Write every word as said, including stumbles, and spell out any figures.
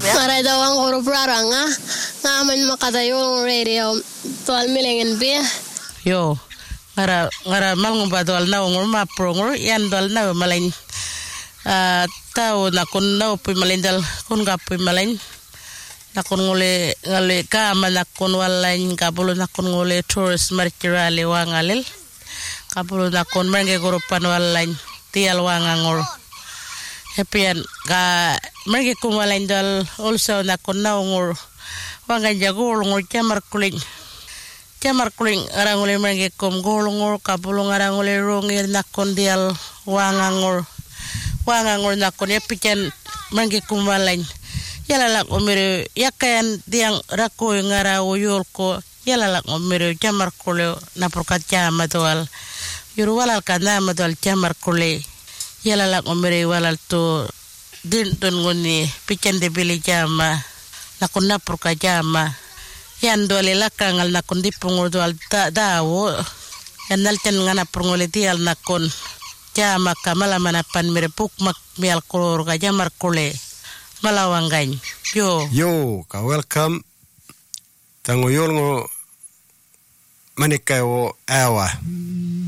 Maray daw ang huruf raranga. Ngaman makatayo radio tual milengin be. Yo, ngara ngara mal ngubadwal na ngur maprongor yan dal na malain. Ah, tao na kun na upi malindal kun kapoy malain. Na kun ngule ngale ka man kun walain kapulo na kun ngule tourist markirali wangalil. Kapulo na kun merge grupan walain tial wangangor. Happyan ka mergi kumalain dal also na kun na ngur wangan jagol ngur chamar kuling chamar kuling arangule mergi kum golongur kapulung arangule rongir na kun dial wangangor wangangor na kun yapikan mergi kumalain yalalak umire yakayan diang rakoy ngara uyul ko yalalak umire chamar kule na perkat chama toal yuru walal kana madal chamar kule yalalak umire walal tu din dun nguni pican de bili jama nakun napur ka jama yan dole lakangal nakun dipungur doal da dawo yan nalten ngana purngole dial nakun jama ka malamanapan mire pukmak mial kolor ka jamar kule malawanggain yo yo ka welcome tango yolngo manikai wo awa